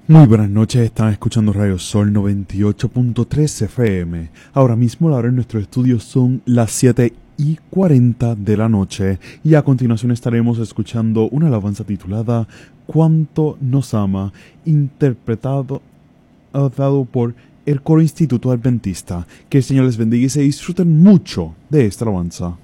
Muy buenas noches, están escuchando Radio Sol 98.3 FM. Ahora mismo la hora en nuestros estudios son las 7:40 de la noche y a continuación estaremos escuchando una alabanza titulada Cuánto nos ama, interpretado dado por el Coro Instituto Adventista. Que el Señor les bendiga y se disfruten mucho de esta alabanza.